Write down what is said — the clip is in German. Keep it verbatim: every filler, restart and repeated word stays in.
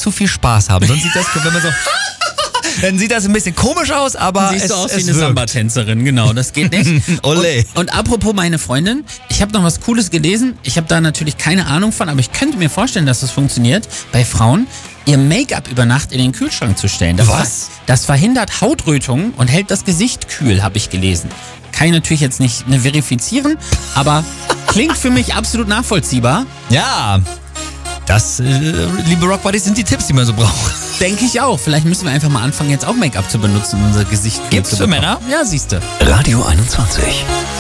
zu viel Spaß haben. Sonst sieht das, wenn man so... Dann sieht das ein bisschen komisch aus, aber Siehst es, du aus es wie eine wirkt. Samba-Tänzerin, genau, das geht nicht. Ole. Und, und apropos meine Freundin, ich habe noch was Cooles gelesen. Ich habe da natürlich keine Ahnung von, aber ich könnte mir vorstellen, dass das funktioniert bei Frauen, ihr Make-up über Nacht in den Kühlschrank zu stellen. Das Was? Das verhindert Hautrötungen und hält das Gesicht kühl, habe ich gelesen. Kann ich natürlich jetzt nicht ne, verifizieren, aber klingt für mich absolut nachvollziehbar. Ja, das, äh, liebe Rock Buddies, sind die Tipps, die man so braucht. Denke ich auch. Vielleicht müssen wir einfach mal anfangen, jetzt auch Make-up zu benutzen, um unser Gesicht kühl Gibt's zu für bekommen. Männer? Ja, siehste. Radio einundzwanzig.